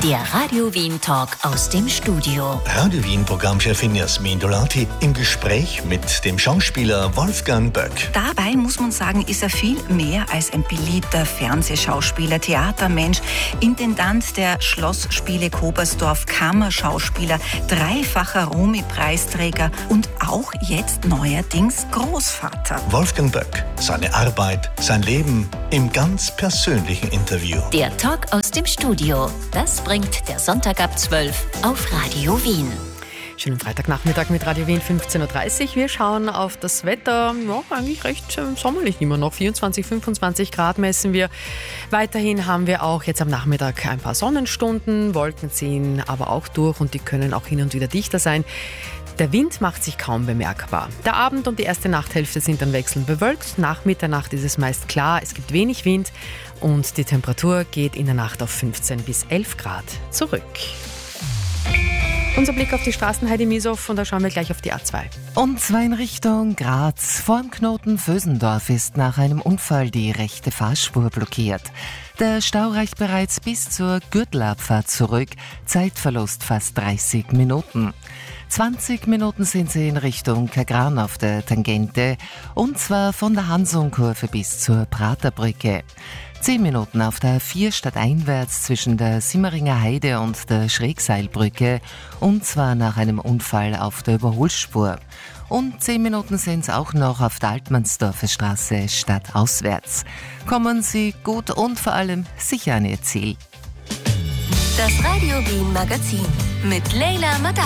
Der Radio Wien Talk aus dem Studio. Radio Wien Programmchefin Jasmin Dolati im Gespräch mit dem Schauspieler Wolfgang Böck. Dabei muss man sagen, ist er viel mehr als ein beliebter Fernsehschauspieler, Theatermensch, Intendant der Schlossspiele Kobersdorf, Kammerschauspieler, dreifacher Romy-Preisträger und auch jetzt neuerdings Großvater. Wolfgang Böck, seine Arbeit, sein Leben im ganz persönlichen Interview. Der Talk aus dem Studio. Das bringt der Sonntag ab 12 auf Radio Wien. Schönen Freitagnachmittag mit Radio Wien 15.30 Uhr. Wir schauen auf das Wetter. Ja, eigentlich recht sommerlich immer noch. 24, 25 Grad messen wir. Weiterhin haben wir auch jetzt am Nachmittag ein paar Sonnenstunden. Wolken ziehen aber auch durch und die können auch hin und wieder dichter sein. Der Wind macht sich kaum bemerkbar. Der Abend und die erste Nachthälfte sind dann wechselnd bewölkt. Nach Mitternacht ist es meist klar, es gibt wenig Wind und die Temperatur geht in der Nacht auf 15 bis 11 Grad zurück. Unser Blick auf die Straßen, Heidi Miesow, und da schauen wir gleich auf die A2. Und zwar in Richtung Graz. Vorm Knoten Vösendorf ist nach einem Unfall die rechte Fahrspur blockiert. Der Stau reicht bereits bis zur Gürtelabfahrt zurück. Zeitverlust fast 30 Minuten. 20 Minuten sind sie in Richtung Kagran auf der Tangente, und zwar von der Hansonkurve bis zur Praterbrücke. 10 Minuten auf der A4 stadteinwärts zwischen der Simmeringer Heide und der Schrägseilbrücke, und zwar nach einem Unfall auf der Überholspur. Und 10 Minuten sind es auch noch auf der Altmannsdorfer Straße stadtauswärts. Kommen Sie gut und vor allem sicher an Ihr Ziel. Das Radio Wien Magazin mit Leila Madar.